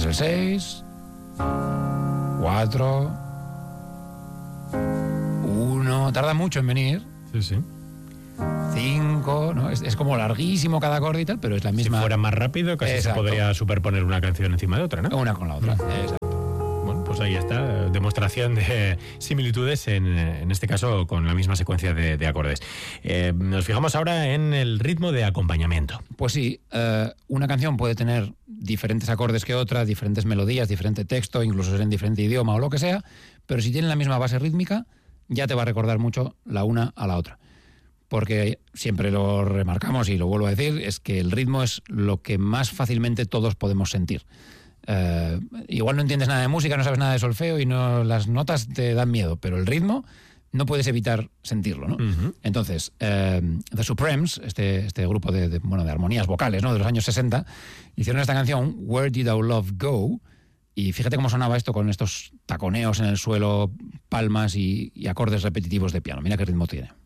el 6, 4, 1, tarda mucho en venir. Sí. 5, ¿no? Es como larguísimo cada acorde y tal, pero es la misma. Si fuera más rápido, casi Exacto. se podría superponer una canción encima de otra, ¿no? Una con la otra. Exacto. Bueno, pues ahí está, demostración de similitudes, en este caso con la misma secuencia de acordes. Nos fijamos ahora en el ritmo de acompañamiento. Pues sí, una canción puede tener diferentes acordes que otra, diferentes melodías, diferente texto, incluso ser en diferente idioma o lo que sea, pero si tienen la misma base rítmica, ya te va a recordar mucho la una a la otra. Porque siempre lo remarcamos y lo vuelvo a decir, es que el ritmo es lo que más fácilmente todos podemos sentir. Igual no entiendes nada de música, no sabes nada de solfeo y las notas te dan miedo, pero el ritmo no puedes evitar sentirlo, ¿no? Uh-huh. Entonces, The Supremes, este grupo de armonías vocales, ¿no?, de los años 60, hicieron esta canción, Where Did Our Love Go? Y fíjate cómo sonaba esto con estos taconeos en el suelo, palmas y acordes repetitivos de piano. Mira qué ritmo tiene.